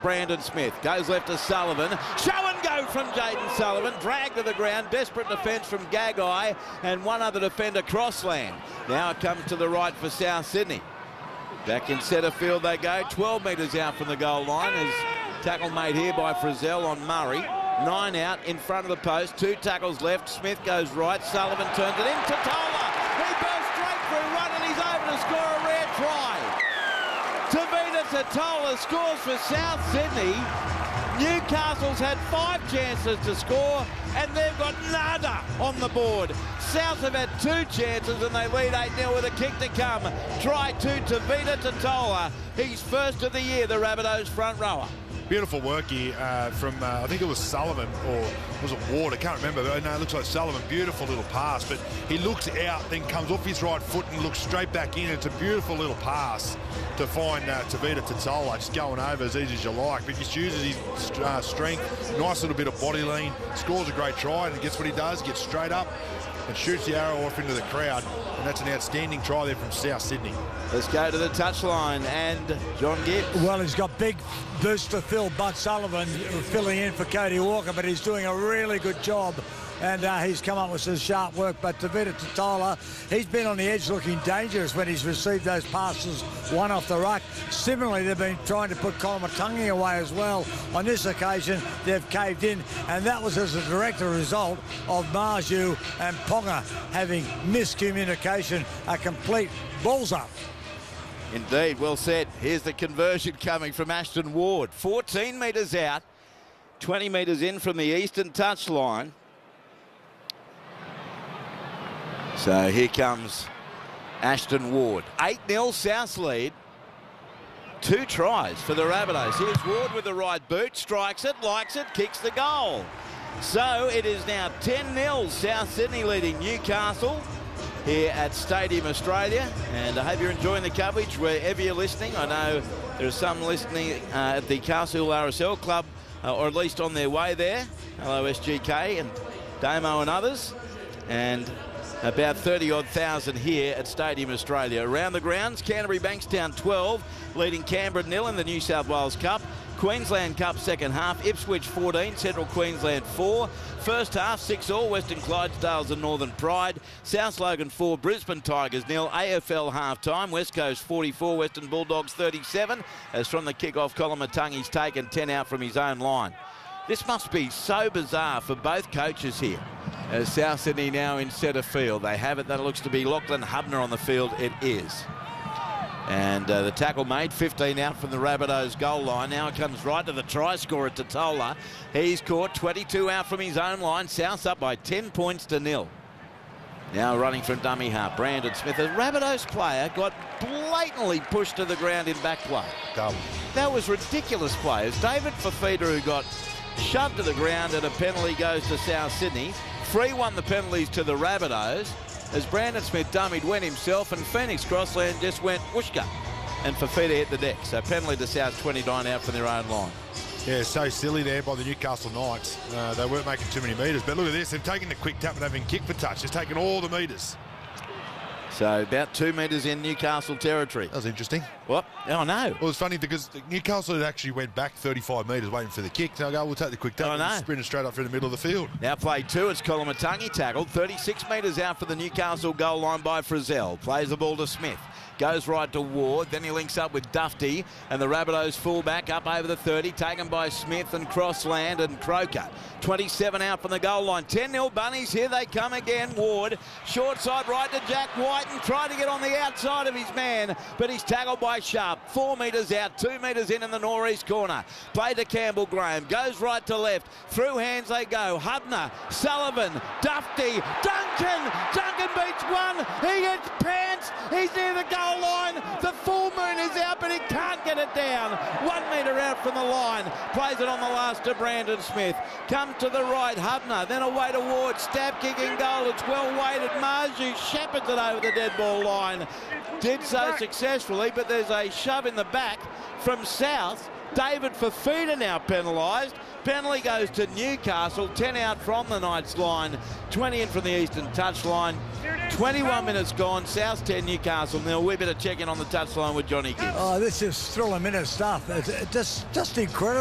Brandon Smith goes left to Sullivan. Show and go from Jaden Sullivan. Dragged to the ground. Desperate defence from Gagai and one other defender, Crossland. Now it comes to the right for South Sydney. Back in centre field they go. 12 metres out from the goal line. As tackle made here by Frizzell on Murray. 9 out in front of the post. 2 tackles left. Smith goes right. Sullivan turns it in. Totola. He goes straight through run and he's over to score a rare try. Tavita Totola scores for South Sydney. Newcastle's had 5 chances to score and they've got nada on the board. South have had 2 chances and they lead 8-0 with a kick to come. Try to Tavita Totola. He's first of the year, the Rabbitohs front rower. Beautiful work here from, I think it was Sullivan, or was it Ward? I can't remember. No, it looks like Sullivan. Beautiful little pass, but he looks out, then comes off his right foot and looks straight back in. It's a beautiful little pass to find Tavita Totola, just going over as easy as you like. But he uses his strength, nice little bit of body lean, scores a great try, and guess what he does? Gets straight up and shoots the arrow off into the crowd, and that's an outstanding try there from South Sydney. Let's go to the touchline and John Gibbs. Well, he's got big boots to fill. Bud Sullivan filling in for Cody Walker, but he's doing a really good job. And he's come up with some sharp work. But Tavita Totola, he's been on the edge looking dangerous when he's received those passes, one off the ruck. Similarly, they've been trying to put Kolomatangi away as well. On this occasion, they've caved in, and that was as a direct result of Marju and Ponga having miscommunication, a complete balls up. Indeed, well said. Here's the conversion coming from Ashton Ward. 14 metres out, 20 metres in from the eastern touchline. So here comes Ashton Ward. 8-0 South lead. 2 tries for the Rabbitohs. Here's Ward with the right boot, strikes it, likes it, kicks the goal. So it is now 10-0 South Sydney leading Newcastle here at Stadium Australia, and I hope you're enjoying the coverage wherever you're listening. I know there's some listening at the Castle RSL Club, or at least on their way there. Hello SGK and Damo and others, and about 30-odd thousand here at Stadium Australia. Around the grounds, Canterbury Bankstown 12, leading Canberra 0 in the New South Wales Cup. Queensland Cup second half, Ipswich 14, Central Queensland 4. First half, 6-all, Western Clydesdales and Northern Pride. South Logan 4, Brisbane Tigers 0. AFL half-time, West Coast 44, Western Bulldogs 37. As from the kick-off, Kolomatangi's taken 10 out from his own line. This must be so bizarre for both coaches here. As South Sydney now in centre field. They have it, that looks to be Lachlan Hubner on the field. It is. And the tackle made, 15 out from the Rabbitohs goal line. Now it comes right to the try scorer, Totola. He's caught 22 out from his own line. South's up by 10 points to 0. Now running from dummy half, Brandon Smith. A Rabbitohs player got blatantly pushed to the ground in back play. That was ridiculous play. It's David Fafita who got shoved to the ground, and a penalty goes to South Sydney. Free won the penalties to the Rabbitohs as Brandon Smith dummied, went himself, and Phoenix Crossland just went whooshka, and Fafita hit the deck. So penalty to South, 29 out from their own line. Yeah, so silly there by the Newcastle Knights. They weren't making too many metres, but look at this. They've taken the quick tap and they've been kicked for touch. It's taken all the metres. So about 2 metres in Newcastle territory. That was interesting. What? Oh, no. Well, it's funny because Newcastle had actually went back 35 metres waiting for the kick. So I go, we'll take the quick tap and sprint it straight up through the middle of the field. Now play 2. It's Kolomatangi tackled. 36 metres out for the Newcastle goal line by Frizzell. Plays the ball to Smith. Goes right to Ward, then he links up with Dufty, and the Rabbitohs fullback up over the 30, taken by Smith and Crossland and Croker. 27 out from the goal line. 10-0 Bunnies, here they come again. Ward, short side right to Jack White, and tried to get on the outside of his man, but he's tackled by Sharp. 4 metres out, 2 metres in the northeast corner. Play to Campbell Graham, goes right to left, through hands they go. Hubner, Sullivan, Dufty, Duncan beats one, he gets pants, he's near the goal line. The full moon is out, but he can't get it down. 1 metre out from the line. Plays it on the last to Brandon Smith. Comes to the right, Hubner. Then away to Ward. Stab kick in goal. It's well weighted. Marju shepherds it over the dead ball line. Did so successfully, but there's a shove in the back from South. David Fafita now penalised. Penalty goes to Newcastle. 10 out from the Knights line. 20 in from the eastern touchline. 21 minutes gone. South 10, Newcastle 0. We better check in on the touchline with Johnny Gibbs. Oh, this is thrilling minute stuff. It's just incredible.